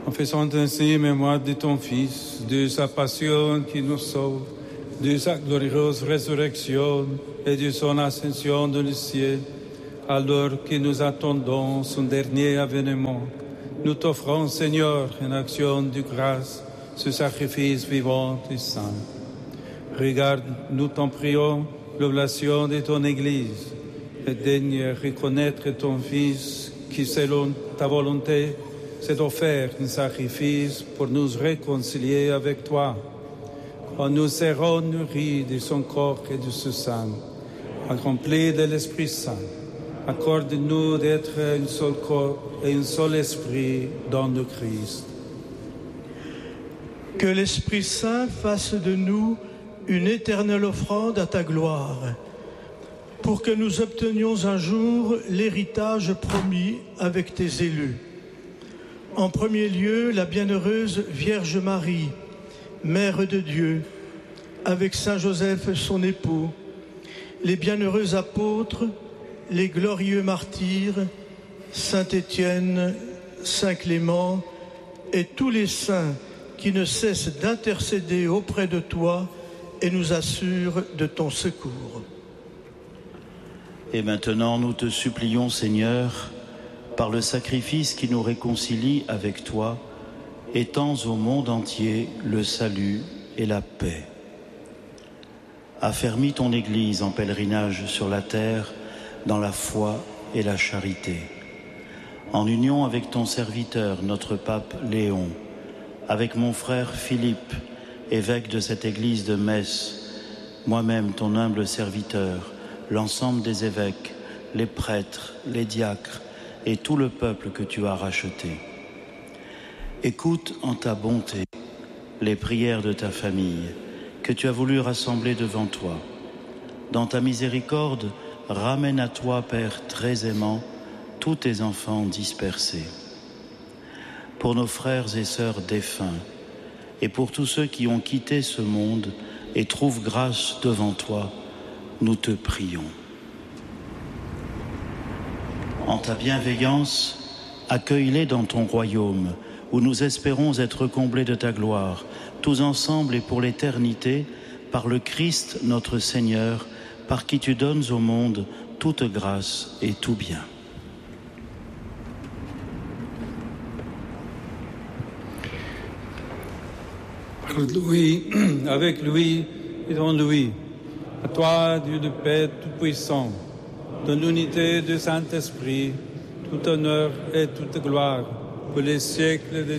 En faisant ainsi mémoire de ton Fils, de sa passion qui nous sauve, de sa glorieuse résurrection et de son ascension dans le ciel, alors que nous attendons son dernier avènement, nous t'offrons, Seigneur, en action de grâce, ce sacrifice vivant et saint. Regarde, nous t'en prions, l'oblation de ton Église, et daigne reconnaître ton Fils qui, selon ta volonté, s'est offert un sacrifice pour nous réconcilier avec toi. Quand nous serons nourris de son corps et de son sang, accomplis de l'Esprit Saint, accorde-nous d'être un seul corps et un seul esprit dans le Christ. Que l'Esprit Saint fasse de nous une éternelle offrande à ta gloire, pour que nous obtenions un jour l'héritage promis avec tes élus. En premier lieu, la bienheureuse Vierge Marie, Mère de Dieu, avec Saint Joseph son époux, les bienheureux apôtres, les glorieux martyrs, Saint Étienne, Saint Clément et tous les saints qui ne cessent d'intercéder auprès de toi et nous assurent de ton secours. Et maintenant, nous te supplions, Seigneur, par le sacrifice qui nous réconcilie avec toi, étends au monde entier le salut et la paix. Affermis ton Église en pèlerinage sur la terre, dans la foi et la charité. En union avec ton serviteur, notre pape Léon, avec mon frère Philippe, évêque de cette Église de Metz, moi-même ton humble serviteur, l'ensemble des évêques, les prêtres, les diacres et tout le peuple que tu as racheté. Écoute en ta bonté les prières de ta famille que tu as voulu rassembler devant toi. Dans ta miséricorde, ramène à toi, Père très aimant, tous tes enfants dispersés. Pour nos frères et sœurs défunts, et pour tous ceux qui ont quitté ce monde et trouvent grâce devant toi, nous te prions. En ta bienveillance, accueille-les dans ton royaume, où nous espérons être comblés de ta gloire, tous ensemble et pour l'éternité, par le Christ notre Seigneur, par qui tu donnes au monde toute grâce et tout bien. Par lui, avec lui et dans lui, à toi, Dieu de paix tout-puissant, dans l'unité du Saint-Esprit, tout honneur et toute gloire, pour les siècles des